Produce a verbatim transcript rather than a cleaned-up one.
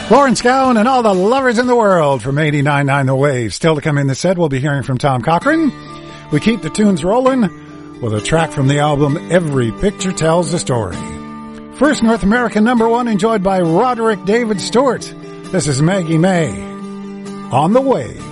Florence Gowan and all the lovers in the world from eighty-nine point nine The Wave. Still to come in this set, we'll be hearing from Tom Cochrane. We keep the tunes rolling with a track from the album Every Picture Tells a Story. First North American number one enjoyed by Roderick David Stewart. This is Maggie May on The Wave.